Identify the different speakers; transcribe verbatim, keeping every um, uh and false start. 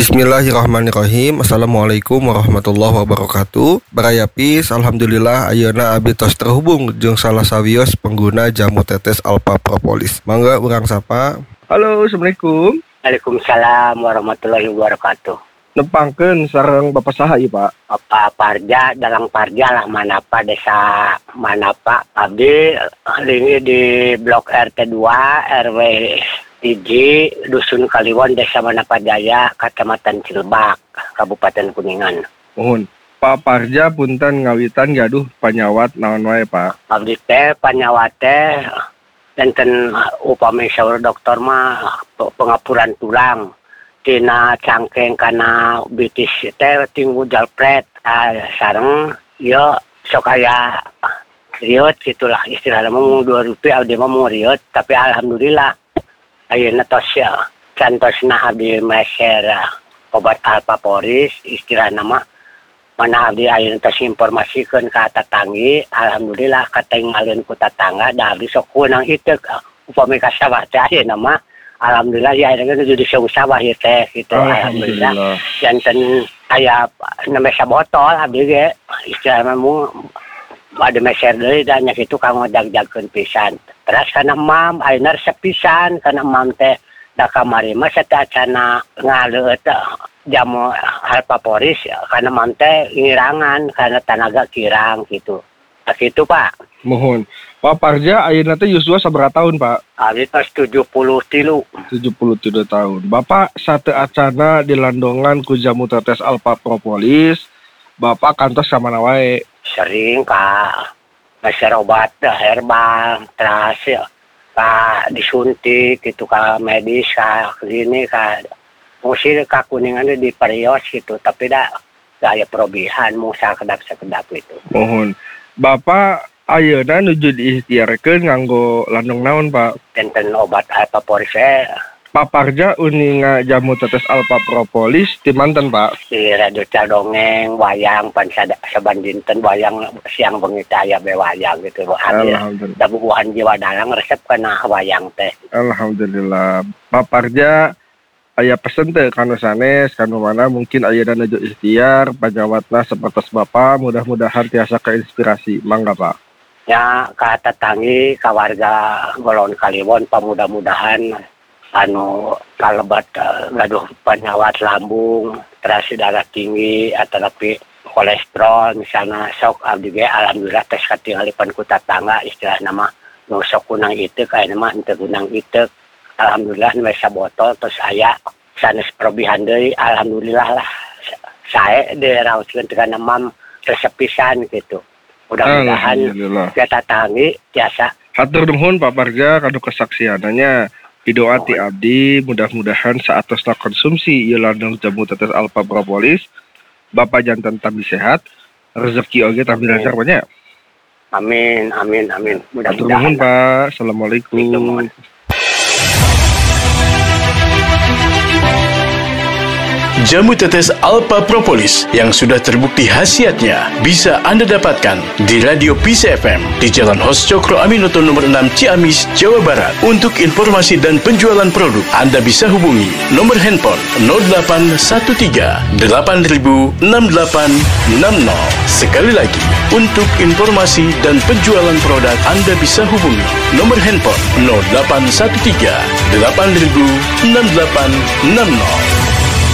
Speaker 1: Bismillahirrahmanirrahim. Assalamualaikum warahmatullahi wabarakatuh. Barayapis, alhamdulillah ayeuna abdi tos terhubung jeung salah sawios pengguna jamu tetes Alpha Propolis. Mangga urang sapa. Halo, assalamualaikum.
Speaker 2: Waalaikumsalam warahmatullahi wabarakatuh.
Speaker 1: Nepangkeun sareng Bapak saha ieu, Pak?
Speaker 2: Bapak Parja, Dalang Parja lah Manapa, desa Manapa. Abdi ini di Blok R T dua R W Iji, Dusun Kaliwon, Desa Manapa Jaya, Kecamatan Cilebak, Kabupaten Kuningan.
Speaker 1: Mohon, Pak Parja punten ngawitan gaduh panyawat naon wae, Pak?
Speaker 2: Abdi teh panyawat teh enten upami saur dokter mah pengapuran tulang. Tina cangkeng kana bitis teh tinggu jalpret, ah, sareng yo sok aya riot gitulah istilahna mah dua rupiah abdi mah mau riot, tapi alhamdulillah ayeuna tos ya cantosna abdi meser obat Alpha Poris istilahna mah mana abdi ayeuna tos informasikeun ka tatanggi, alhamdulillah katinggalieun ku tatangga da abdi sok kunang ieu upami ka sawah teh ayeuna mah alhamdulillah ya ayeuna jadi sawah ieu teh gitu. Alhamdulillah janten aya nemesa botol abdi ge istilahna mah ada meser deui da nya kitu kanggo jag-jagkeun pisan. Terus kana mam ayeuna resep pisan kana mam teh da kamari mah satacana ngaleueut jamu Alpha Poris kana mam teh ngirangan kana tanaga kirang gitu. Nah, gitu Pak.
Speaker 1: Mohon. Pak Parja ayeuna teh yuswa sabaraha tahun, Pak?
Speaker 2: Abdi tos tujuh puluh tilu.
Speaker 1: tujuh puluh tilu tahun. Bapak sateu acana dilandongan ku jamu tetes Alpha Propolis, Bapak kantos ka mana wae?
Speaker 2: Sering Kak. Meser obat herbal, terus ya, ka disuntik gitu, ka medis, ka klinik, ka musir ka Kuningan di Perios gitu, tapi dah gaya perobihan mau sakedap-sakedap gitu.
Speaker 1: Mohon. Bapak ayeuna nuju diikhtiarkeun nganggo landong naon, Pak?
Speaker 2: Tenten obat Alpha Poris eh.
Speaker 1: Pak Parja uninga jamu tetes Alpha Propolis di manten, Pak?
Speaker 2: Di radio dongeng wayang pan saban dinten wayang siang bengi teh aya be wayang gitu.
Speaker 1: Alhamdulillah.
Speaker 2: Da bubuhan jiwa dalang resep kana wayang teh.
Speaker 1: Alhamdulillah. Pak Parja aya pesen teh kanu sanes kanu mana mungkin ayeuna nuju ikhtiar panyawatna sapertos Bapak mudah-mudahan tiasa keinspirasi. Mangga, Pak.
Speaker 2: Ya ka tetanggi ka warga Golon Kaliwon pamudah-mudahan anu kalebat uh, gaduh penyawat lambung, terasi darah tinggi atau tapi kolesterol misalnya sok abdi ge alhamdulillah tes katinggalipan ku tatangga istilahna mah nu sok kunang iteuk aya mah henteu kunang iteuk alhamdulillah nu sabotol terus aya sanes perobihan deui alhamdulillah lah sae diraoskeun teh kana mam resep pisan gitu. Mudah-mudahan kita tangi biasa.
Speaker 1: Hatur nuhun Pak Parja kanu kesaksiananya. Doa ti abdi mudah-mudahan saat tos konsumsi ieu landung jamu tetes Alpha Propolis Bapak jantan tambi sehat, rezeki oge tambi lancar banyak.
Speaker 2: Amin, amin, amin.
Speaker 1: Hatur nuhun Pak. Assalamualaikum.
Speaker 3: Jamu tetes Alpha Propolis yang sudah terbukti khasiatnya bisa Anda dapatkan di Radio Peace F M di Jalan Hos Cokro Aminoto nomor enam Ciamis, Jawa Barat. Untuk informasi dan penjualan produk, Anda bisa hubungi nomor handphone nol delapan satu tiga delapan nol enam delapan enam nol. Sekali lagi, untuk informasi dan penjualan produk, Anda bisa hubungi nomor handphone nol delapan satu tiga delapan nol enam delapan enam nol.